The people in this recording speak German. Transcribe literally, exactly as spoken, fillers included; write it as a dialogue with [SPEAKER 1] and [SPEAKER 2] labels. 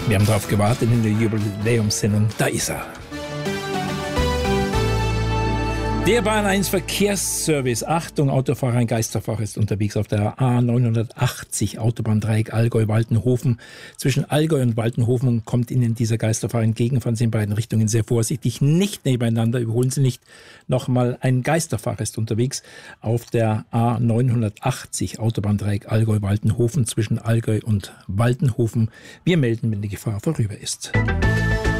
[SPEAKER 1] Wir haben darauf gewartet in der Jubiläumssendung. Da ist er. Der Bahn eins Verkehrsservice. Achtung, Autofahrer, ein Geisterfahrer ist unterwegs auf der A neunhundertachtzig, Autobahndreieck Allgäu-Waltenhofen. Zwischen Allgäu und Waltenhofen kommt Ihnen dieser Geisterfahrer entgegen. Fahren Sie in beiden Richtungen sehr vorsichtig, nicht nebeneinander, überholen Sie nicht. Nochmal, ein Geisterfahrer ist unterwegs auf der A neunhundertachtzig, Autobahndreieck Allgäu-Waltenhofen. Zwischen Allgäu und Waltenhofen. Wir melden, wenn die Gefahr vorüber ist.